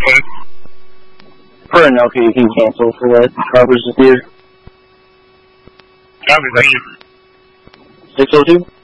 For an okay, you can cancel for that. Robert's Theater. Copy, thank you. 602?